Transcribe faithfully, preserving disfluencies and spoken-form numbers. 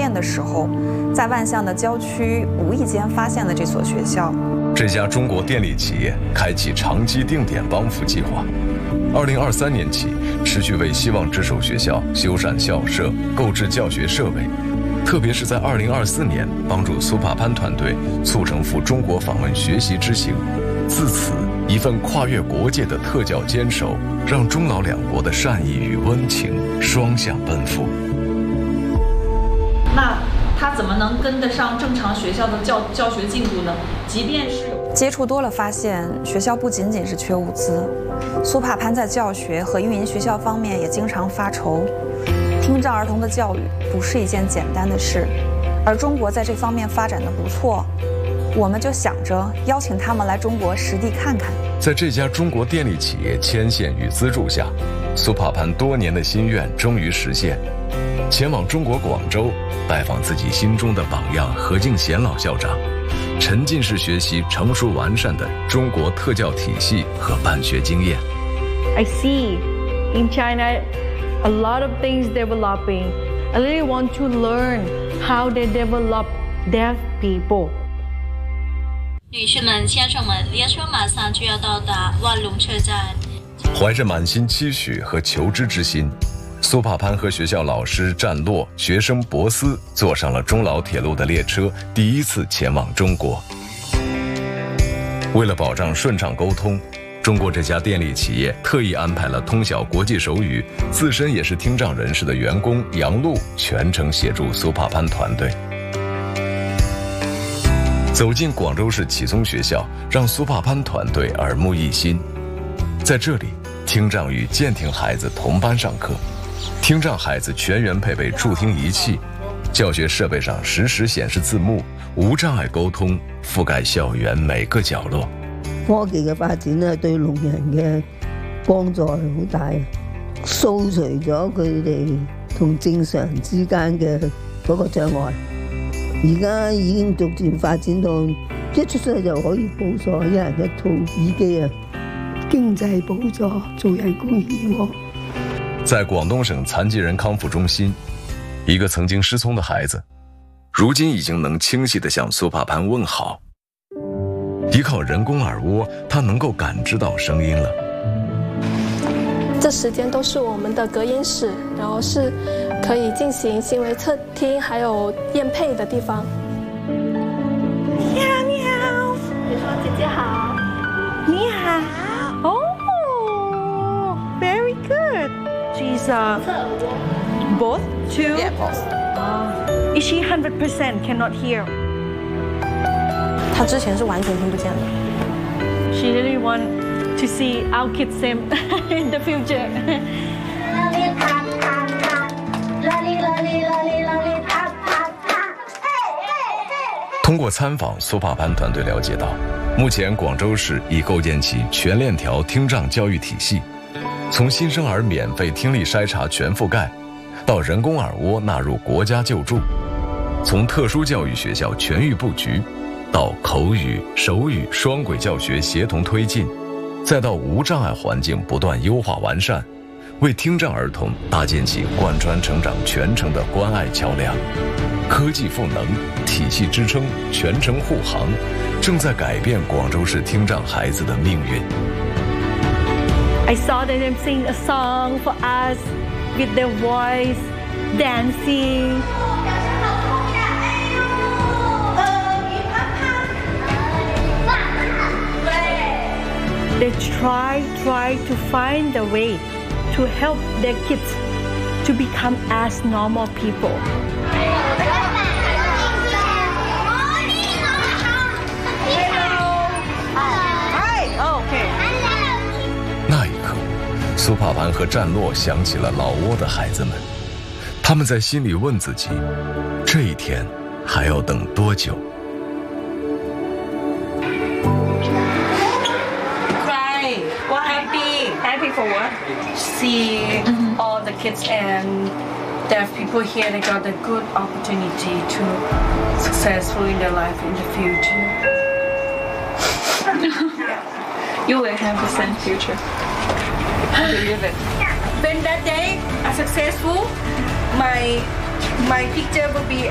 店的时候，在万象的郊区无意间发现了这所学校。 这家中国电力企业开启长期定点帮扶计划，二零二三年起持续为希望之手学校修缮校舍、购置教学设备，特别是在二零二四年帮助苏帕潘团队促成赴中国访问学习之行。自此，一份跨越国界的特教坚守，让中老两国的善意与温情双向奔赴。 那他怎么能跟得上正常学校的教教学进度呢？即便是接触多了，发现学校不仅仅是缺物资，苏帕潘在教学和运营学校方面也经常发愁。听障儿童的教育不是一件简单的事，而中国在这方面发展的不错，我们就想着邀请他们来中国实地看看。 在这家中国电力企业牵线与资助下，苏帕潘多年的心愿终于实现，前往中国广州拜访自己心中的榜样何敬贤老校长，沉浸式学习成熟完善的中国特教体系和办学经验。 I see in China a lot of things developing. I really want to learn how they develop deaf people. 女士们、先生们，列车马上就要到达万隆车站。 怀着满心期许和求知之心，苏帕潘和学校老师战洛、学生博斯坐上了中老铁路的列车，第一次前往中国。为了保障顺畅沟通，中国这家电力企业特意安排了通晓国际手语、自身也是听障人士的员工杨璐全程协助苏帕潘团队。走进广州市启聪学校，让苏帕潘团队耳目一新。在这里，听障与健听孩子同班上课，听障孩子全员配备助听仪器，教学设备上实时顯示字幕，無障礙溝通，覆蓋校園每個角落。 科技嘅發展咧，對聾人嘅幫助係好大，掃除咗佢哋同正常人之間嘅嗰個障礙。而家已經逐漸發展到一出世就可以補助一人一套耳機啊！經濟補助做人公義喎。 在廣東省殘疾人康復中心，一個曾經失聰的孩子，如今已經能清晰地向蘇帕潘問好。依靠人工耳蝸，他能夠感知到聲音了。 这时间都是我们的隔音室，然后是可以进行行为测听还有验配的地方。 你好，你好。 你说姐姐好。 你好。Oh, very good. She's uh, both two. Yeah, both. Uh, is she one hundred percent cannot hear? 她之前是完全听不见的。 She really want to see our kids same in the future. 通过参访，苏帕潘团队了解到，目前广州市已构建起全链条听障教育体系，从新生儿免费听力筛查全覆盖，到人工耳蜗纳入国家救助，从特殊教育学校全域布局，到口语、手语双轨教学协同推进，再到无障碍环境不断优化完善，为听障儿童搭建起贯穿成长全程的关爱桥梁。科技赋能，体系支撑，全程护航，正在改变广州市听障孩子的命运。 I saw them sing a song for us with their voice, dancing. They try, try to find a way to help their kids to become as normal people. Hi. Oh, okay. 那一刻，苏帕潘和战洛想起了老挝的孩子们，他们在心里问自己，这一天还要等多久？ Happy for what? See mm-hmm. all the kids and deaf people here, they got a good opportunity to successful in their life in the future. You will have the same future. I believe it. When that day are successful, my my picture will be